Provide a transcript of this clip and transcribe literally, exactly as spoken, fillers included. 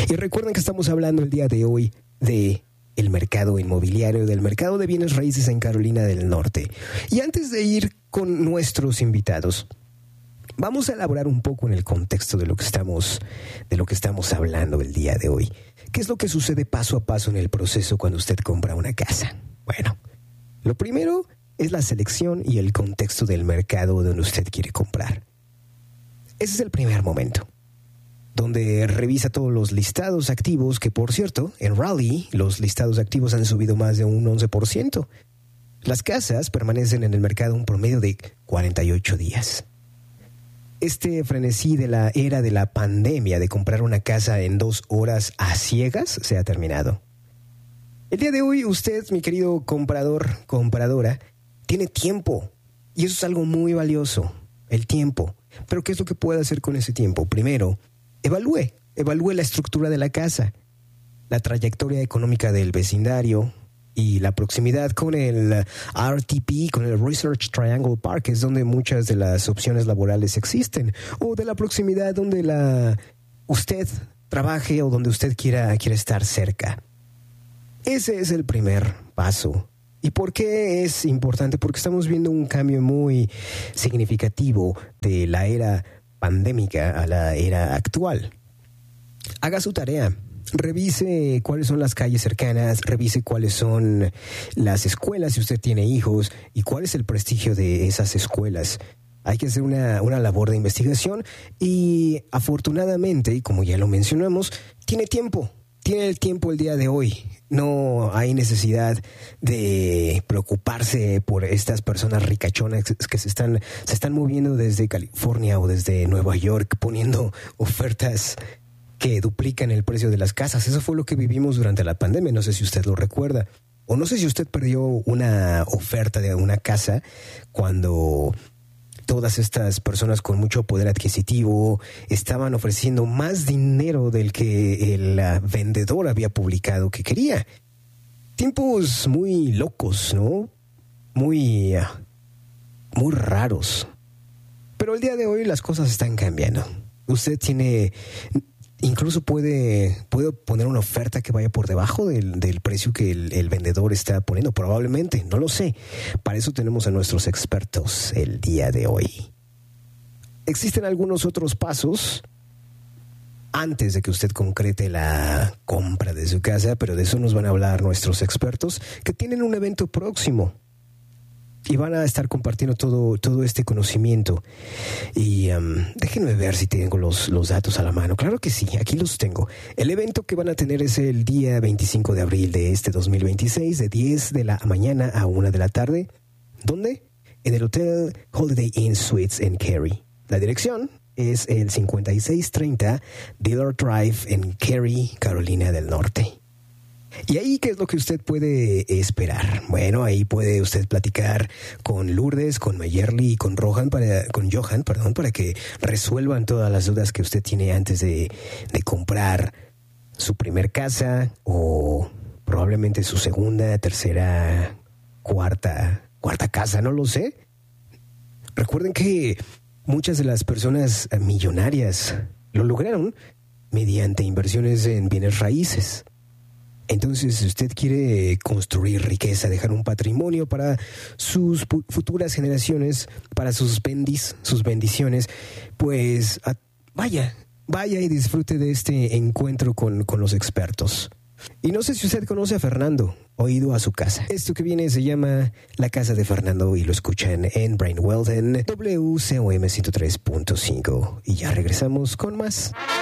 Y recuerden que estamos hablando el día de hoy de el mercado inmobiliario, del mercado de bienes raíces en Carolina del Norte. Y antes de ir con nuestros invitados, vamos a elaborar un poco en el contexto de lo que estamos, de lo que estamos hablando el día de hoy. ¿Qué es lo que sucede paso a paso en el proceso cuando usted compra una casa? Bueno, lo primero es la selección y el contexto del mercado donde usted quiere comprar. Ese es el primer momento, donde revisa todos los listados activos, que por cierto, en Raleigh los listados activos han subido más de un once por ciento. Las casas permanecen en el mercado un promedio de cuarenta y ocho días. Este frenesí de la era de la pandemia de comprar una casa en dos horas a ciegas se ha terminado. El día de hoy usted, mi querido comprador, compradora, tiene tiempo y eso es algo muy valioso, el tiempo. Pero ¿qué es lo que puede hacer con ese tiempo? Primero, evalúe, evalúe la estructura de la casa, la trayectoria económica del vecindario y la proximidad con el R T P, con el Research Triangle Park, que es donde muchas de las opciones laborales existen, o de la proximidad donde la, usted trabaje o donde usted quiera, quiera estar cerca. Ese es el primer paso. ¿Y por qué es importante? Porque estamos viendo un cambio muy significativo de la era pandémica a la era actual. Haga su tarea. Revise cuáles son las calles cercanas, revise cuáles son las escuelas si usted tiene hijos y cuál es el prestigio de esas escuelas. Hay que hacer una, una labor de investigación y afortunadamente, como ya lo mencionamos, tiene tiempo. Tiene el tiempo el día de hoy. No hay necesidad de preocuparse por estas personas ricachonas que se están, se están moviendo desde California o desde Nueva York poniendo ofertas que duplican el precio de las casas. Eso fue lo que vivimos durante la pandemia. No sé si usted lo recuerda. O no sé si usted perdió una oferta de una casa cuando todas estas personas con mucho poder adquisitivo estaban ofreciendo más dinero del que el vendedor había publicado que quería. Tiempos muy locos, ¿no? Muy, muy raros. Pero el día de hoy las cosas están cambiando. Usted tiene... Incluso puede, puede poner una oferta que vaya por debajo del, del precio que el, el vendedor está poniendo. Probablemente, no lo sé. Para eso tenemos a nuestros expertos el día de hoy. Existen algunos otros pasos antes de que usted concrete la compra de su casa, pero de eso nos van a hablar nuestros expertos que tienen un evento próximo. Y van a estar compartiendo todo, todo este conocimiento. Y um, déjenme ver si tengo los, los datos a la mano. Claro que sí, aquí los tengo. El evento que van a tener es el día veinticinco de abril de este dos mil veintiséis, de diez de la mañana a una de la tarde. ¿Dónde? En el Hotel Holiday Inn Suites en Cary. La dirección es el cincuenta y seis treinta Dillard Drive en Cary, Carolina del Norte. ¿Y ahí qué es lo que usted puede esperar? Bueno, ahí puede usted platicar con Lourdes, con Mayerly y con Rohan para, con Johan, perdón, para que resuelvan todas las dudas que usted tiene antes de, de comprar su primer casa o probablemente su segunda, tercera, cuarta, cuarta casa, no lo sé. Recuerden que muchas de las personas millonarias lo lograron mediante inversiones en bienes raíces. Entonces, si usted quiere construir riqueza, dejar un patrimonio para sus pu- futuras generaciones, para sus bendis, sus bendiciones, pues a, vaya, vaya y disfrute de este encuentro con, con los expertos. Y no sé si usted conoce a Fernando o ha ido a su casa. Esto que viene se llama La Casa de Fernando y lo escuchan en Brainweld en W C O M ciento tres punto cinco. Y ya regresamos con más.